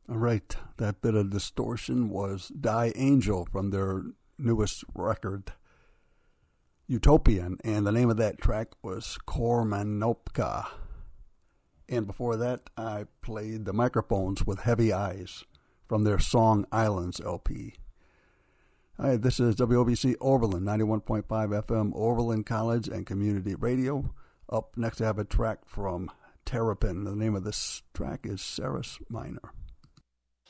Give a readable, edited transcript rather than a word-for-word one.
All right, that bit of distortion was Die Angel from their newest record, Utopian, and the name of that track was Kormanopka. And before that, I played the Microphones with Heavy Eyes from their Song Islands LP. All right, this is WOBC Oberlin, 91.5 FM, Oberlin College and Community Radio. Up next, I have a track from Terrapin. The name of this track is Ceres Minor.